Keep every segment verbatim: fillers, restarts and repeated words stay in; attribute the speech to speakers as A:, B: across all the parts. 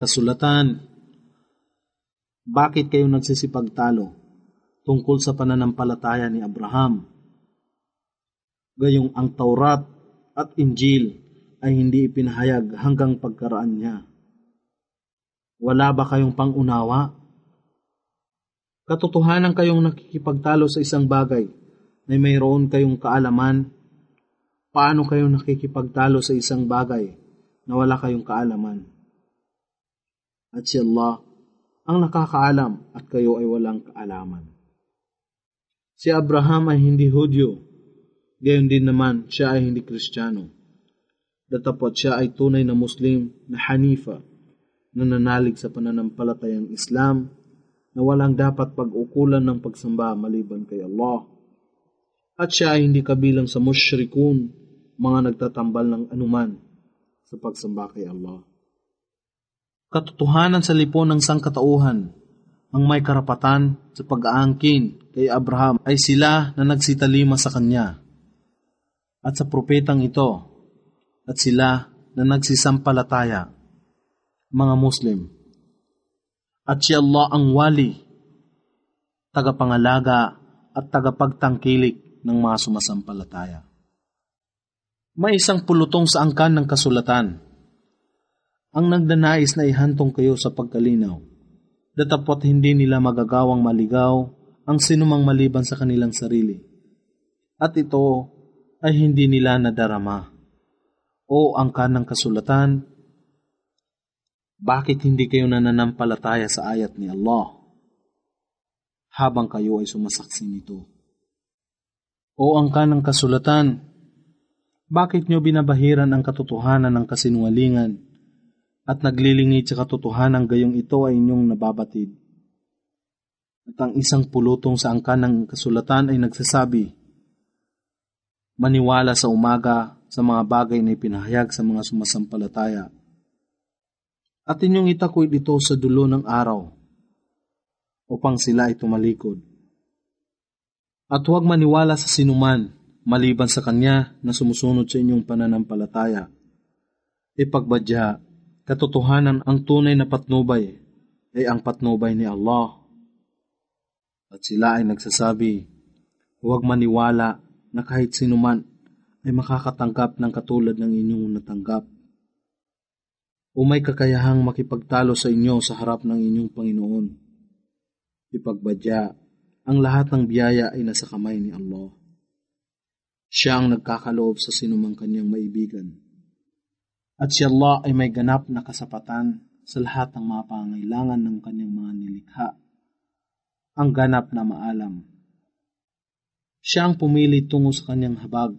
A: Kasulatan, bakit kayo nagsisipagtalo tungkol sa pananampalataya ni Abraham? Gayong ang Taurat at Injil ay hindi ipinahayag hanggang pagkaraan niya. Wala ba kayong pangunawa? Katotohanan kayong nakikipagtalo sa isang bagay na mayroon kayong kaalaman. Paano kayo nakikipagtalo sa isang bagay na wala kayong kaalaman? At si Allah ang nakakaalam at kayo ay walang kaalaman. Si Abraham ay hindi Hudyo, gayon din naman siya ay hindi Kristiyano. Datapot siya ay tunay na Muslim na Hanifa, na nanalig sa pananampalatayang Islam na walang dapat pag-ukulan ng pagsamba maliban kay Allah. At siya ay hindi kabilang sa musyrikun, mga nagtatambal ng anuman sa pagsamba kay Allah. Katotohanan sa lipon ng sangkatauhan, ang may karapatan sa pag-aangkin kay Abraham ay sila na nagsitalima sa kanya at sa propetang ito at sila na nagsisampalataya, mga Muslim. At si Allah ang wali, tagapangalaga at tagapagtangkilik ng mga sumasampalataya. May isang pulutong sa angkan ng kasulatan ang nagdanais na ihantong kayo sa pagkalinaw, datapot hindi nila magagawang maligaw ang sinumang maliban sa kanilang sarili. At ito ay hindi nila nadarama. O angkan ng kasulatan, bakit hindi kayo nananampalataya sa ayat ni Allah habang kayo ay sumasaksi nito? O angkan ng kasulatan, bakit nyo binabahiran ang katotohanan ng kasinungalingan at naglilingid sa katotohanan gayong ito ay inyong nababatid? At ang isang pulutong sa angkan ng kasulatan ay nagsasabi, maniwala sa umaga sa mga bagay na ipinahayag sa mga sumasampalataya. At inyong itakwid ito sa dulo ng araw upang sila ay tumalikod. At huwag maniwala sa sinuman maliban sa kanya na sumusunod sa inyong pananampalataya. Ipagbadya, katotohanan ang tunay na patnubay ay ang patnubay ni Allah. At sila ay nagsasabi, huwag maniwala na kahit sinuman ay makakatanggap ng katulad ng inyong natanggap o may kakayahang makipagtalo sa inyo sa harap ng inyong Panginoon. Ipagbadya, ang lahat ng biyaya ay nasa kamay ni Allah. Siya ang nagkakaloob sa sinumang kanyang maibigan. At si Allah ay may ganap na kasapatan sa lahat ng mga pangailangan ng kanyang mga nilikha. Ang ganap na maalam. Siya ang pumili tungo sa kanyang habag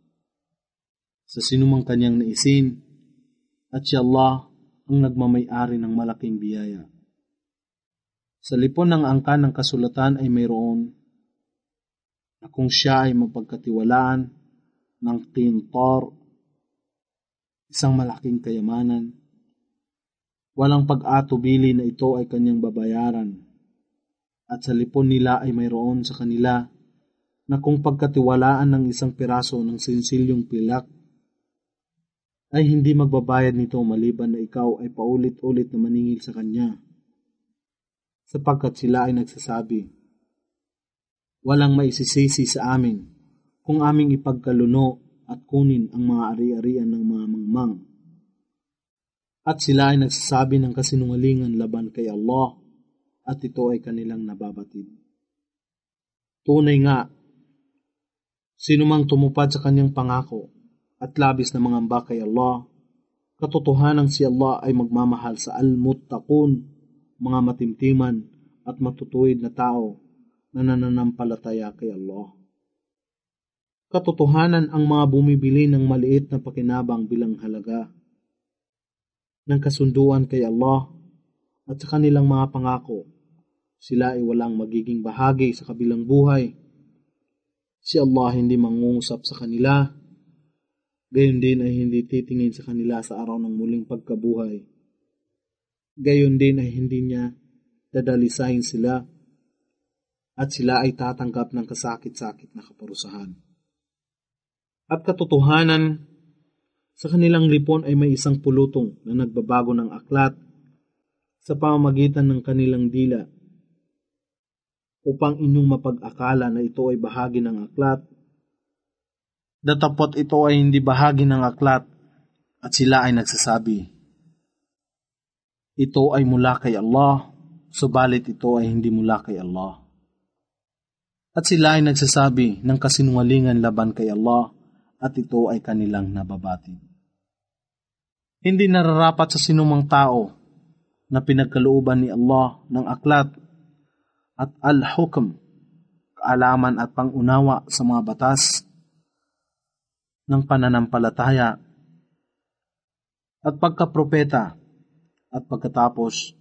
A: sa sinumang kanyang naisin, at si Allah ang nagmamay-ari ng malaking biyaya. Sa lipon ng angkan ng kasulatan ay mayroon na kung siya ay mapagkatiwalaan ng qintar, isang malaking kayamanan, walang pag-atubili na ito ay kanyang babayaran. At sa lipon nila ay mayroon sa kanila na kung pagkatiwalaan ng isang piraso ng sinsilyong pilak ay hindi magbabayad nito maliban na ikaw ay paulit-ulit na maningil sa kanya. Sapagkat sila ay nagsasabi, walang maisisisi sa amin kung aming ipagkaluno at kunin ang mga ari-arian ng mga mangmang. At sila ay nagsasabi ng kasinungalingan laban kay Allah at ito ay kanilang nababatid. Tunay nga, sinumang tumupad sa kanyang pangako at labis na mangamba kay Allah, katotohanan si Allah ay magmamahal sa al-muttaqun, mga matimtiman at matutuwid na tao na nananampalataya kay Allah. Katotohanan ang mga bumibili ng maliit na pakinabang bilang halaga ng kasunduan kay Allah at sa kanilang mga pangako, sila ay walang magiging bahagi sa kabilang buhay. Si Allah hindi mangungusap sa kanila, gayon din ay hindi titingin sa kanila sa araw ng muling pagkabuhay. Gayon din ay hindi niya dadalisayin sila at sila ay tatanggap ng kasakit-sakit na kaparusahan. At katotohanan, sa kanilang lipon ay may isang pulutong na nagbabago ng aklat sa pamamagitan ng kanilang dila upang inyong mapag-akala na ito ay bahagi ng aklat. Datapot ito ay hindi bahagi ng aklat at sila ay nagsasabi, ito ay mula kay Allah, subalit ito ay hindi mula kay Allah. At sila ay nagsasabi ng kasinungalingan laban kay Allah at ito ay kanilang nababatid. Hindi nararapat sa sinumang tao na pinagkalooban ni Allah ng aklat at al-hukm, kaalaman at pangunawa sa mga batas ng pananampalataya at pagkapropeta at pagkatapos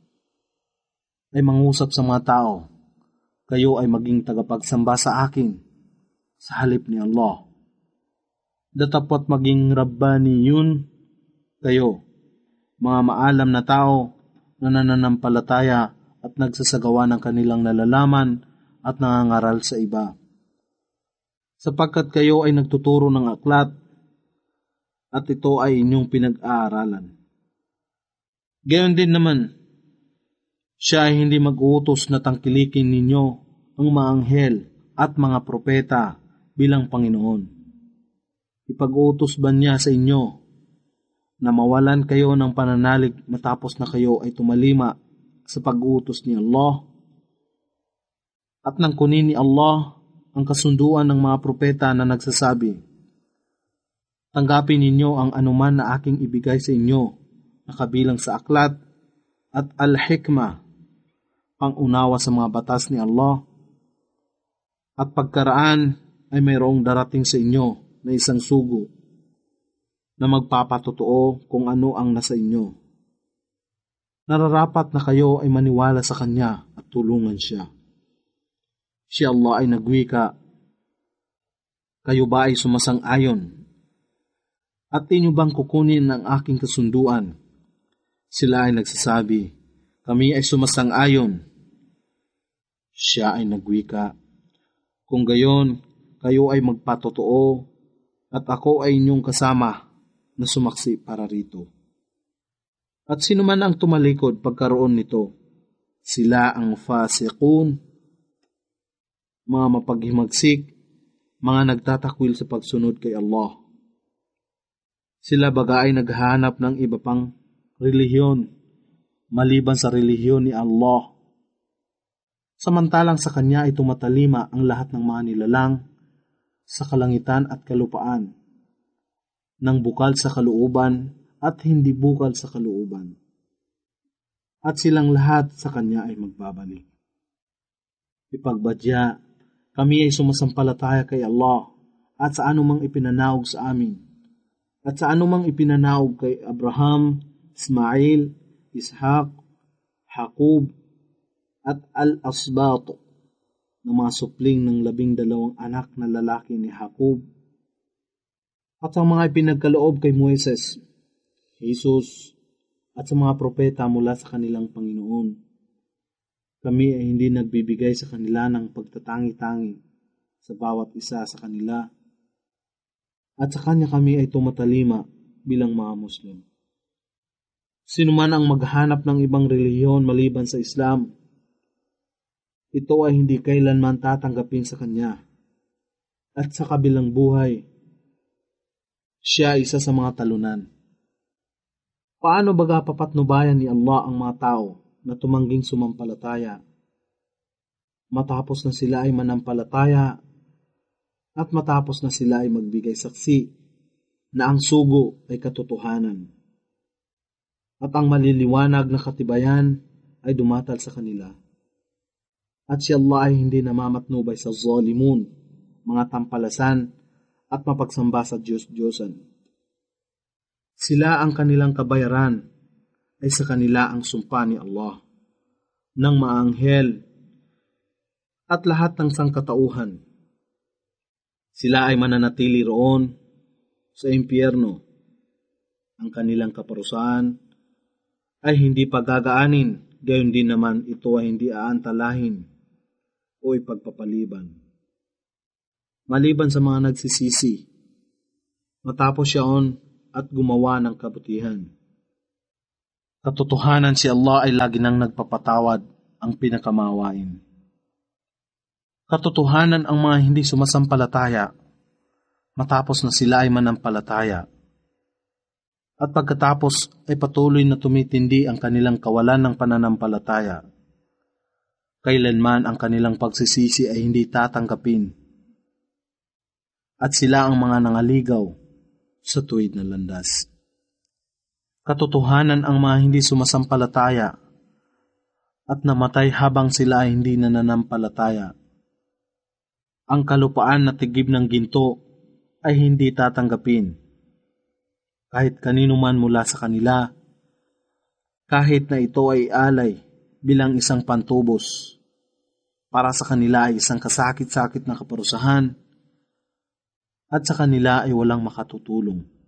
A: ay mangusap sa mga tao, kayo ay maging tagapagsamba sa akin sa halip ni Allah. Datapot maging rabbaniyun kayo, mga maalam na tao na nananampalataya at nagsasagawa ng kanilang nalalaman at nangangaral sa iba. Sapagkat kayo ay nagtuturo ng aklat at ito ay inyong pinag-aaralan. Gayon din naman, siya ay hindi mag-uutos na tangkilikin ninyo ang mga anghel at mga propeta bilang Panginoon. Ipag-uutos ba niya sa inyo na mawalan kayo ng pananalig matapos na kayo ay tumalima sa pag-uutos ni Allah? At nang kunin ni Allah ang kasunduan ng mga propeta na nagsasabi, tanggapin ninyo ang anuman na aking ibigay sa inyo na kabilang sa aklat at al-hikmah, pangunawa sa mga batas ni Allah, at pagkaraan ay mayroong darating sa inyo na isang sugo na magpapatotoo kung ano ang nasa inyo. Nararapat na kayo ay maniwala sa Kanya at tulungan Siya. Si Allah ay nagwika, kayo ba ay sumasang-ayon? At inyo bang kukunin ang aking kasunduan? Sila ay nagsasabi, kami ay sumasang-ayon. Siya ay nagwika, kung gayon, kayo ay magpatotoo at ako ay inyong kasama na sumaksi para rito. At sino man ang tumalikod pagkaroon nito, sila ang fasiqun, mga mapaghimagsik, mga nagtatakwil sa pagsunod kay Allah. Sila baga ay naghahanap ng iba pang relihiyon, maliban sa relihiyon ni Allah. Samantalang sa Kanya ay tumatalima ang lahat ng mga nilalang sa kalangitan at kalupaan, ng bukal sa kalooban at hindi bukal sa kalooban. At silang lahat sa Kanya ay magbabalik. Ipagbadya, kami ay sumasampalataya kay Allah at sa anumang ipinanaog sa amin, at sa anumang ipinanaog kay Abraham, Ismail, Ishaq, Jacob, at al-asbat, ng mga supling ng labing dalawang anak na lalaki ni Jacob, at ang mga ipinagkaloob kay Moises, Jesus, at sa mga propeta mula sa kanilang Panginoon. Kami ay hindi nagbibigay sa kanila ng pagtatangi-tangi sa bawat isa sa kanila, at sa Kanya kami ay tumatalima bilang mga Muslim. Sino man ang maghanap ng ibang relihiyon maliban sa Islam, ito ay hindi kailanman tatanggapin sa Kanya. At sa kabilang buhay, siya ay isa sa mga talunan. Paano baga papatnubayan ni Allah ang mga tao na tumangging sumampalataya, matapos na sila ay manampalataya at matapos na sila ay magbigay saksi na ang sugo ay katotohanan at ang maliliwanag na katibayan ay dumatal sa kanila. At si Allah ay hindi namamatnubay sa zalimun, mga tampalasan at mapagsamba sa Diyos-Diyosan. Sila ang kanilang kabayaran ay sa kanila ang sumpa ni Allah, ng maanghel at lahat ng sangkatauhan. Sila ay mananatili roon sa impyerno. Ang kanilang kaparusahan ay hindi pagagaanin, gayon din naman ito ay hindi aantalahin o ipagpapaliban. Maliban sa mga nagsisisi, matapos siyaon at gumawa ng kabutihan. Katotohanan si Allah ay lagi nang nagpapatawad ang pinakamawain. Katotohanan ang mga hindi sumasampalataya matapos na sila ay manampalataya. At pagkatapos ay patuloy na tumitindi ang kanilang kawalan ng pananampalataya. Kailanman ang kanilang pagsisisi ay hindi tatanggapin. At sila ang mga nangaligaw sa tuwid na landas. Katotohanan ang mga hindi sumasampalataya at namatay habang sila ay hindi nananampalataya. Ang kalupaan na tigib ng ginto ay hindi tatanggapin. Kahit kanino man mula sa kanila, kahit na ito ay alay bilang isang pantubos, para sa kanila ay isang kasakit-sakit na kaparusahan, at sa kanila ay walang makatutulong.